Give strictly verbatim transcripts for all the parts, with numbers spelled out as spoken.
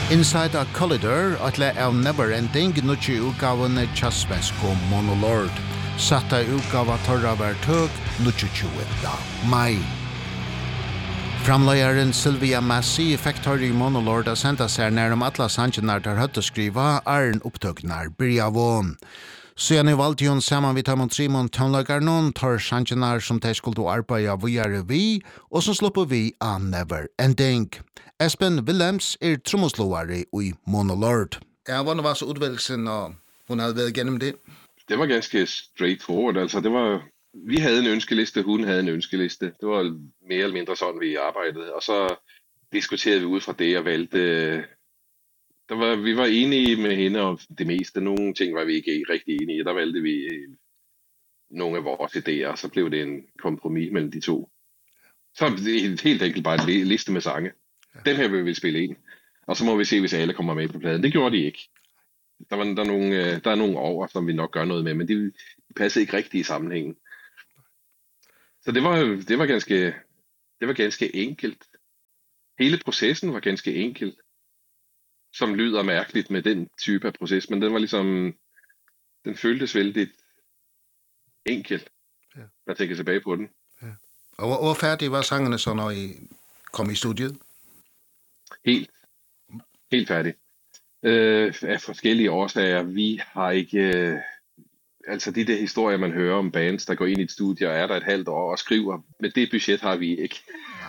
Inside a Collider, atle av Neverending, nutje utgaven Tjassvensko Monolord. Satta utgava torra var tøg, nutje tjuetta mai. Framløyeren Sylvia Massey fikk torri Monolord a senda seg nær om atla sangenar der høtte skriva, er en opptøgnar bryavån. Så jeg valgte hun sammen vi tar mot Trimon tøvnlagarnon, tar sangenar som de skulle arbeida videre vi, og så slipper vi av Neverending. Espen Willems er trommeslåare i Monolord. Ja, hvordan var så udvælgelsen, og hun havde været igennem det? Det var ganske straightforward. Altså, det var, vi havde en ønskeliste, hun havde en ønskeliste. Det var mere eller mindre sådan, vi arbejdede. Og så diskuterede vi ud fra det og valgte... Der var, vi var enige med hende om det meste. Nogle ting var vi ikke rigtig enige i. Der valgte vi nogle af vores idéer, og så blev det en kompromis mellem de to. Så det helt enkelt bare en liste med sange. Den her vil vi spille ind. Og så må vi se, hvis alle kommer med på pladen. Det gjorde de ikke. Der, var, der, er nogle, der er nogle over, som vi nok gør noget med, men de, de passede ikke rigtigt i sammenhængen. Så det var, det var, ganske, det var ganske enkelt. Hele processen var ganske enkelt. Som lyder mærkeligt med den type af proces, men den var ligesom, den føltes vældig enkelt, ja. Jeg tænker tilbage på den. Ja. Og hvor, hvor færdig var sangene så, når I kom i studiet? Helt, helt færdig. Øh, af forskellige årsager. Vi har ikke, øh, altså de der historier, man hører om bands, der går ind i et studie og er der et halvt år og skriver, men det budget har vi ikke.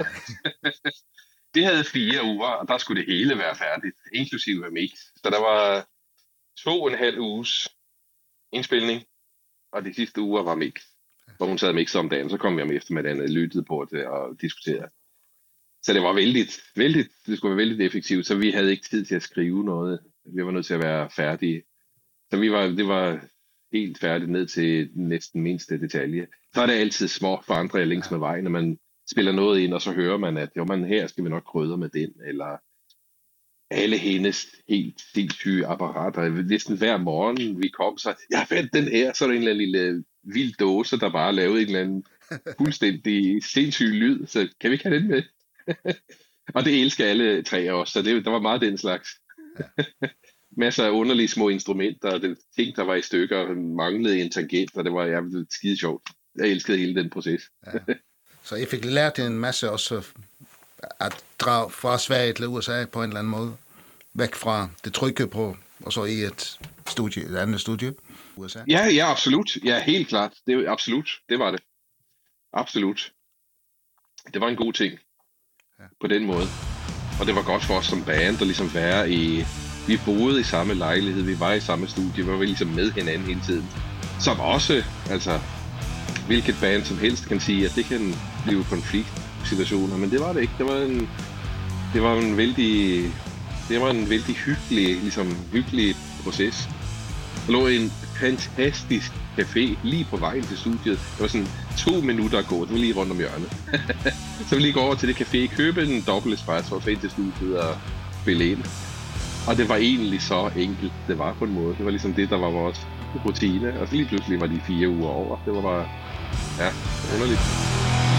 Det havde fire uger, og der skulle det hele være færdigt, inklusive mix. Så der var to og en halv uges indspilning, og de sidste uger var mix. Hvor hun sad mixet om dagen, så kom vi om eftermiddagen og lyttede på det og diskuterede. Så det var vældig, vældig, det skulle være vældig effektivt, så vi havde ikke tid til at skrive noget. Vi var nødt til at være færdige. Så vi var, det var helt færdigt ned til næsten mindste detalje. Så er det altid små forandringer længs med vejen, når man spiller noget ind, og så hører man, at jo, man, her skal vi nok krydre med den, eller alle hendes helt sindssyge apparater. Næsten hver morgen vi kom, så jeg fandt den her, så er der en eller anden lille vild dåse, der bare lavede en eller anden fuldstændig sindssyg lyd, så kan vi ikke have den med? Og det elsker alle tre af os, så det, der var meget den slags. Ja. Masser af underlige små instrumenter, og det, ting, der var i stykker, manglede en tangent, og det var ja, skide sjovt. Jeg elskede hele den proces. Ja. Så I fik lært en masse også at drage fra Sverige til U S A på en eller anden måde, væk fra det trygge på, og så i et studie, et andet studie, U S A? Ja, ja, absolut. Ja, helt klart. Det er absolut. Det var det. Absolut. Det var en god ting. Ja. På den måde. Og det var godt for os som band at ligesom være i... Vi boede i samme lejlighed, vi var i samme studie, vi var ligesom med hinanden hele tiden. Som også, altså... Hvilket band som helst kan sige, at det kan blive konfliktsituationer, men det var det ikke. Det var en, det var en vældig, det var en vældig hyggelig, ligesom hyggelig proces. Der lå en fantastisk café lige på vejen til studiet. Det var sådan to minutter at gå, det var lige rundt om hjørnet. Så vi lige gå over til det café, købe en dobbelt espresso og ind til studiet og spille ind. Og det var egentlig så enkelt, det var på en måde. Det var ligesom det, der var vores rutine, og så lige pludselig var de fire uger over. Det var bare, ja, underligt.